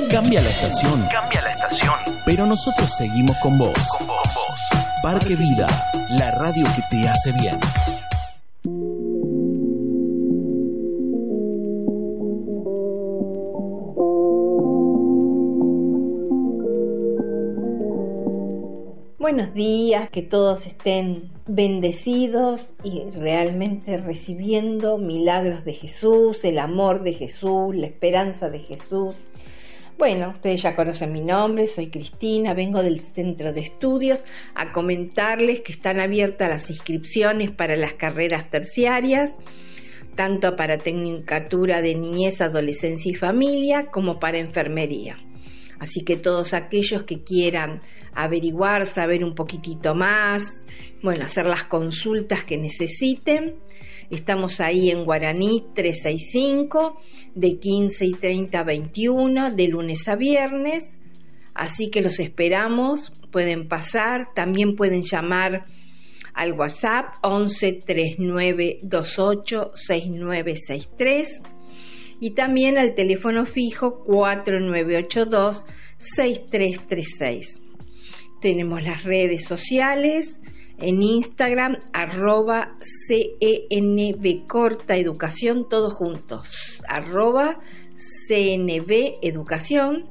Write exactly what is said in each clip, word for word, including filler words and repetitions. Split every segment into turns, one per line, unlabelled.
Cambia la estación.
Cambia la estación.
Pero nosotros seguimos con vos.
Con vos, vos.
Parque Vida, la radio que te hace bien.
Buenos días, que todos estén bendecidos y realmente recibiendo milagros de Jesús, el amor de Jesús, la esperanza de Jesús. Bueno, ustedes ya conocen mi nombre, soy Cristina, vengo del Centro de Estudios a comentarles que están abiertas las inscripciones para las carreras terciarias, tanto para Tecnicatura de Niñez, Adolescencia y Familia como para Enfermería. Así que todos aquellos que quieran averiguar, saber un poquitito más, bueno, hacer las consultas que necesiten, estamos ahí en Guaraní trescientos sesenta y cinco, de quince y treinta a veintiuno, de lunes a viernes, así que los esperamos, pueden pasar, también pueden llamar al WhatsApp once, treinta y nueve, veintiocho, sesenta y nueve sesenta y tres, y también al teléfono fijo cuatro nueve ocho dos, seis tres tres seis. Tenemos las redes sociales en Instagram, arroba C E N B Corta Educación, todos juntos, arroba C N B Educación,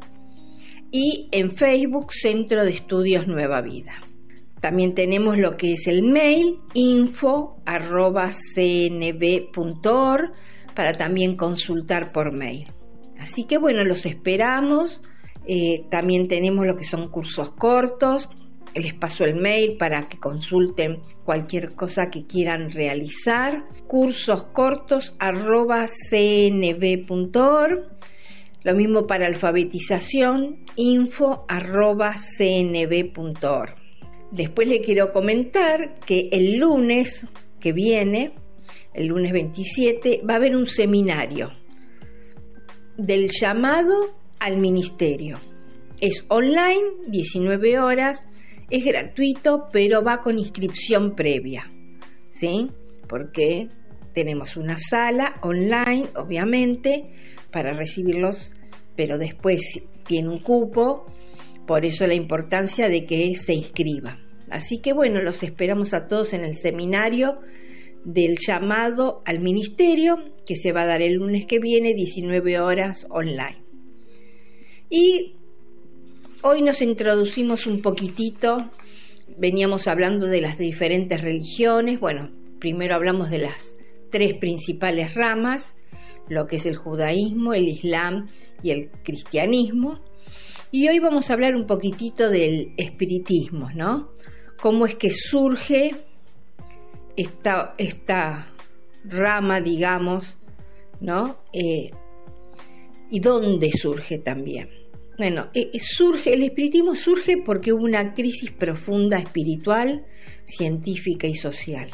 y en Facebook Centro de Estudios Nueva Vida. También tenemos lo que es el mail, info arroba c n b punto org, para también consultar por mail. Así que bueno, los esperamos. Eh, también tenemos lo que son cursos cortos. Les paso el mail para que consulten cualquier cosa que quieran realizar. Cursos cortos arroba c n b punto org. Lo mismo para alfabetización, info arroba c n b punto org. Después les quiero comentar que el lunes que viene, el lunes veintisiete, va a haber un seminario del llamado al ministerio. Es online, diecinueve horas, es gratuito, pero va con inscripción previa, ¿sí? Porque tenemos una sala online, obviamente, para recibirlos, pero después tiene un cupo, por eso la importancia de que se inscriba. Así que bueno, los esperamos a todos en el seminario del llamado al ministerio, que se va a dar el lunes que viene, diecinueve horas online. Y hoy nos introducimos un poquitito, veníamos hablando de las diferentes religiones. Bueno, primero hablamos de las tres principales ramas, lo que es el judaísmo, el islam y el cristianismo. Y hoy vamos a hablar un poquitito del espiritismo, ¿no? Cómo es que surge esta, esta rama, digamos, ¿no? Eh, y dónde surge también. Bueno, eh, surge, el espiritismo surge porque hubo una crisis profunda espiritual, científica y social.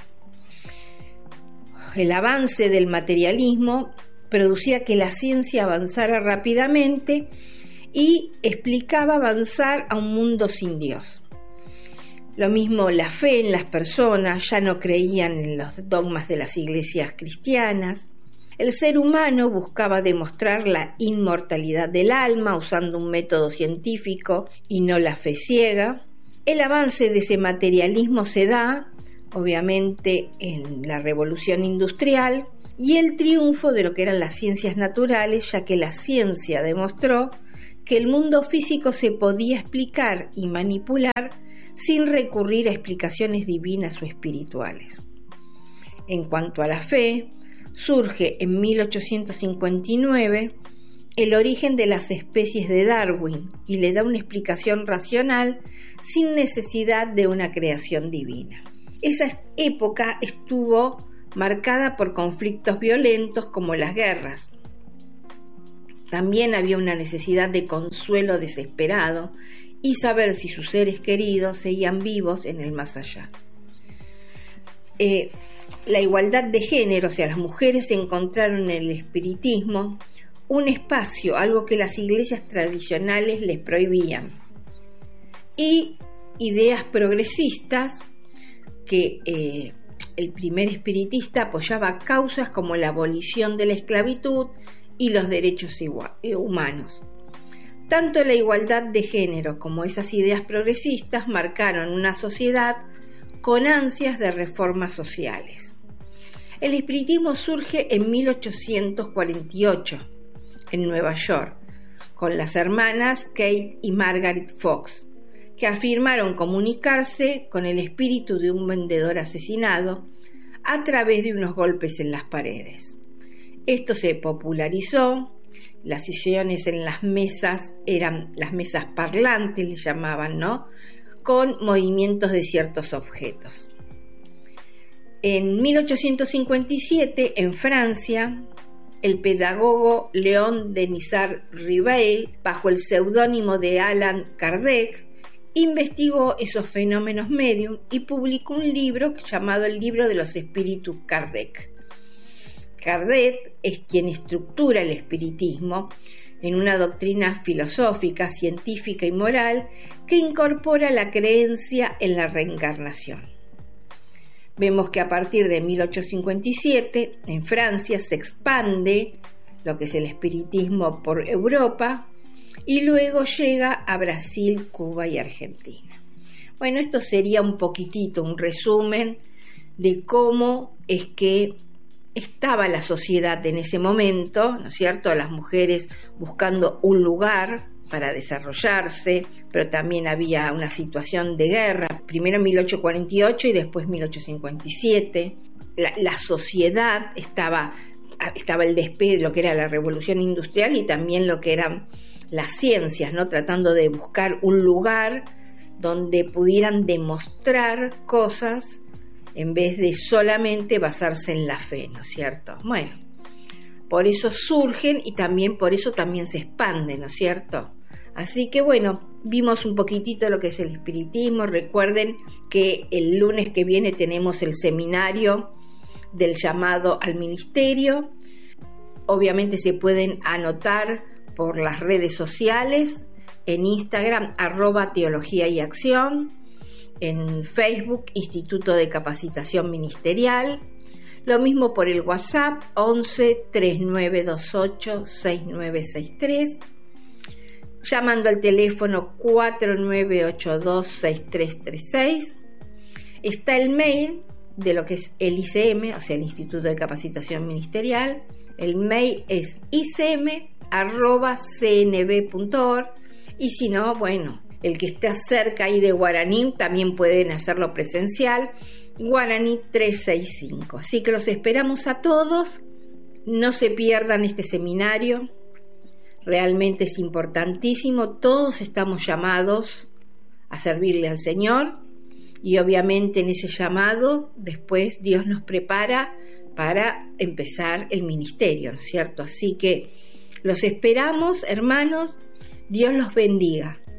El avance del materialismo producía que la ciencia avanzara rápidamente y explicaba avanzar a un mundo sin Dios. Lo mismo la fe en las personas, ya no creían en los dogmas de las iglesias cristianas. El ser humano buscaba demostrar la inmortalidad del alma usando un método científico y no la fe ciega. El avance de ese materialismo se da, obviamente, en la revolución industrial y el triunfo de lo que eran las ciencias naturales, ya que la ciencia demostró que el mundo físico se podía explicar y manipular sin recurrir a explicaciones divinas o espirituales. En cuanto a la fe, surge en mil ochocientos cincuenta y nueve el origen de las especies de Darwin y le da una explicación racional sin necesidad de una creación divina. Esa época estuvo marcada por conflictos violentos como las guerras. También había una necesidad de consuelo desesperado y saber si sus seres queridos seguían vivos en el más allá. Eh, la igualdad de género, o sea, las mujeres encontraron en el espiritismo un espacio, algo que las iglesias tradicionales les prohibían, y ideas progresistas que eh, el primer espiritista apoyaba causas como la abolición de la esclavitud y los derechos igual, humanos. Tanto la igualdad de género como esas ideas progresistas marcaron una sociedad con ansias de reformas sociales. El espiritismo surge en mil ochocientos cuarenta y ocho en Nueva York, con las hermanas Kate y Margaret Fox, que afirmaron comunicarse con el espíritu de un vendedor asesinado a través de unos golpes en las paredes. Esto se popularizó, las sesiones en las mesas eran las mesas parlantes, le llamaban, ¿no?, con movimientos de ciertos objetos. En mil ochocientos cincuenta y siete, en Francia, el pedagogo Léon Denisard-Ribail, bajo el seudónimo de Allan Kardec, investigó esos fenómenos medium y publicó un libro llamado El Libro de los Espíritus Kardec. Kardec es quien estructura el espiritismo en una doctrina filosófica, científica y moral que incorpora la creencia en la reencarnación. Vemos que a partir de mil ochocientos cincuenta y siete, en Francia se expande lo que es el espiritismo por Europa y luego llega a Brasil, Cuba y Argentina. Bueno, esto sería un poquitito, un resumen de cómo es que estaba la sociedad en ese momento, ¿no es cierto? Las mujeres buscando un lugar para desarrollarse, pero también había una situación de guerra, primero en mil ochocientos cuarenta y ocho y después mil ochocientos cincuenta y siete. La, la sociedad estaba, estaba el despegue de lo que era la revolución industrial y también lo que eran las ciencias, ¿no? Tratando de buscar un lugar donde pudieran demostrar cosas en vez de solamente basarse en la fe, ¿no es cierto? Bueno, por eso surgen y también por eso también se expanden, ¿no es cierto? Así que bueno, vimos un poquitito lo que es el espiritismo. Recuerden que el lunes que viene tenemos el seminario del llamado al ministerio. Obviamente se pueden anotar por las redes sociales, en Instagram, arroba Teología y Acción, en Facebook, Instituto de Capacitación Ministerial, lo mismo por el WhatsApp, once, treinta y nueve veintiocho, sesenta y nueve sesenta y tres, llamando al teléfono cuatro nueve ocho dos, seis tres tres seis. Está el mail de lo que es el I C M, o sea, el Instituto de Capacitación Ministerial. El mail es i c m arroba c n b punto org, y si no, bueno, el que esté cerca ahí de Guaraní también pueden hacerlo presencial, Guaraní trescientos sesenta y cinco. Así que los esperamos a todos, no se pierdan este seminario, realmente es importantísimo, todos estamos llamados a servirle al Señor y obviamente en ese llamado después Dios nos prepara para empezar el ministerio, ¿no es cierto? Así que los esperamos, hermanos, Dios los bendiga.